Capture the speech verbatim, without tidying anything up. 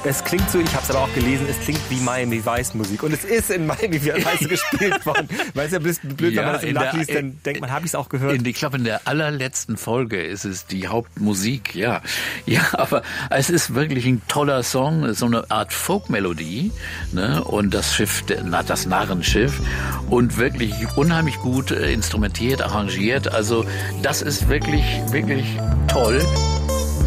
Es klingt so, ich habe es aber auch gelesen, es klingt wie Miami Vice Musik. Und es ist in Miami Vice gespielt worden. Weil es ja blöd, blöd Ja, wenn man das im in der- Nachliest, dann denkt man, habe ich es auch gehört. In, ich glaube, in der allerletzten Folge ist es die Hauptmusik, ja. Ja, aber es ist wirklich ein toller Song, so eine Art Folkmelodie, ne? Und das Schiff, na, das Narrenschiff. Und wirklich unheimlich gut äh, instrumentiert, arrangiert. Also, das ist wirklich, wirklich toll.